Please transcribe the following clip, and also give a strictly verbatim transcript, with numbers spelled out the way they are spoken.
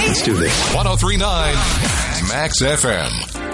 Let's do this. ten thirty-nine Max F M.